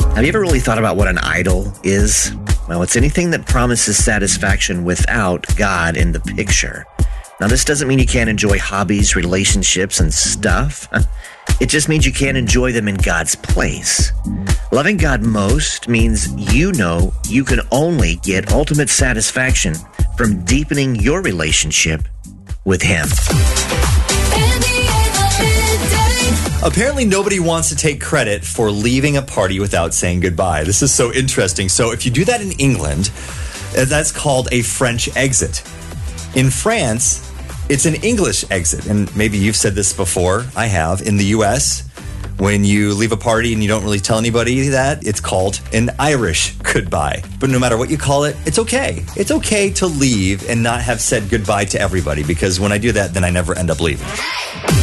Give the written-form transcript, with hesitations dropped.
Have you ever really thought about what an idol is? Well, it's anything that promises satisfaction without God in the picture. Now, this doesn't mean you can't enjoy hobbies, relationships, and stuff. It just means you can't enjoy them in God's place. Loving God most means you know you can only get ultimate satisfaction from deepening your relationship with Him. Apparently, nobody wants to take credit for leaving a party without saying goodbye. This is so interesting. So if you do that in England, that's called a French exit. In France, it's an English exit. And maybe you've said this before. I have. In the U.S., when you leave a party and you don't really tell anybody that, it's called an Irish goodbye. But no matter what you call it, it's okay. It's okay to leave and not have said goodbye to everybody, because when I do that, then I never end up leaving.